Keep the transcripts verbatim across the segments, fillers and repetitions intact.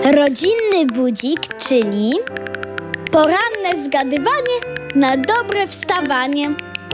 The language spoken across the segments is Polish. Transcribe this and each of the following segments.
Rodzinny budzik, czyli poranne zgadywanie na dobre wstawanie.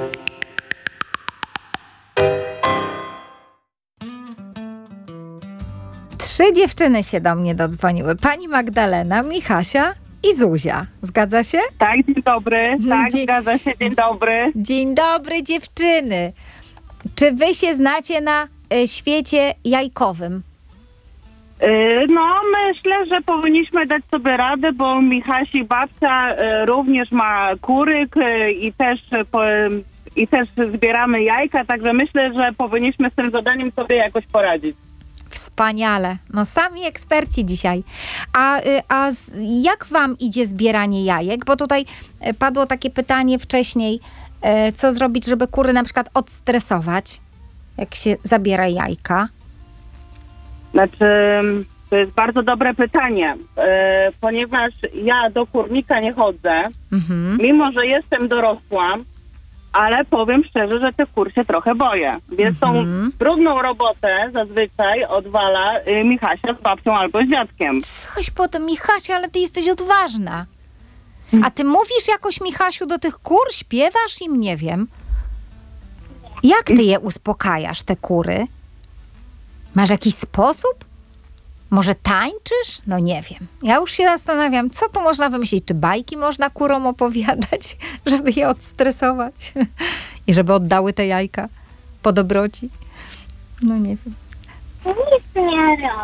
Trzy dziewczyny się do mnie dodzwoniły. Pani Magdalena, Michasia i Zuzia. Zgadza się? Tak, dzień dobry. Tak, Dzień- zgadza się, dzień dobry. Dzień dobry, dziewczyny. Czy wy się znacie na y, świecie jajkowym? Yy, No, myślę, że powinniśmy dać sobie radę, bo Michasi babcia yy, również ma kuryk yy, i też yy, po, yy, i też zbieramy jajka, także myślę, że powinniśmy z tym zadaniem sobie jakoś poradzić. Wspaniale. No sami eksperci dzisiaj. A, y, a z, jak wam idzie zbieranie jajek? Bo tutaj y, padło takie pytanie wcześniej, y, co zrobić, żeby kury na przykład odstresować, jak się zabiera jajka? Znaczy, to jest bardzo dobre pytanie, yy, ponieważ ja do kurnika nie chodzę, Mhm. mimo że jestem dorosła, ale powiem szczerze, że tych kur się trochę boję. Więc Mhm. tą trudną robotę zazwyczaj odwala y, Michasia z babcią albo z dziadkiem. Coś po tym, Michasia, ale ty jesteś odważna. A ty mówisz jakoś, Michasiu, do tych kur? Śpiewasz im? Nie wiem. Jak ty je uspokajasz, te kury? Masz jakiś sposób? Może tańczysz? No nie wiem. Ja już się zastanawiam, co tu można wymyślić. Czy bajki można kurom opowiadać, żeby je odstresować? I żeby oddały te jajka po dobroci? No nie wiem. Nic nie robię.